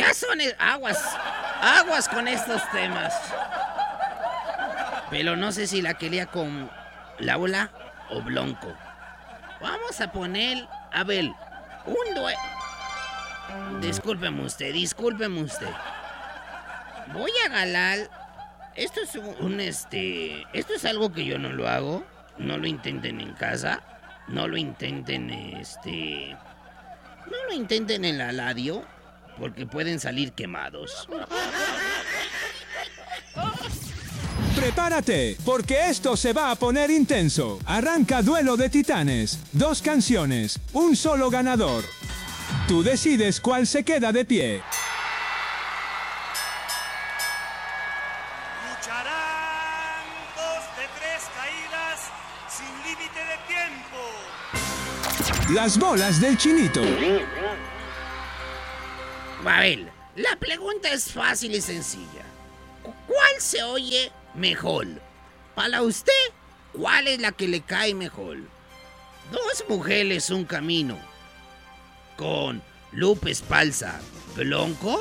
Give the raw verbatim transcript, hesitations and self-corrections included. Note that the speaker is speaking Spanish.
Ya son e- aguas, aguas con estos temas. Pero no sé si la quería con Laura o Blanco. Vamos a poner, a ver, un due... Discúlpeme usted, discúlpeme usted. Voy a galar. Esto es un, un, este. Esto es algo que yo no lo hago. No lo intenten en casa. No lo intenten, este. No lo intenten en la radio. Porque pueden salir quemados. Prepárate, porque esto se va a poner intenso. Arranca Duelo de Titanes. Dos canciones, un solo ganador. Tú decides cuál se queda de pie. Lucharán dos de tres caídas sin límite de tiempo. Las bolas del Chinito. A ver, la pregunta es fácil y sencilla. ¿Cuál se oye mejor? Para usted, ¿cuál es la que le cae mejor? Dos mujeres, un camino. Con Lupe Esparza Blanco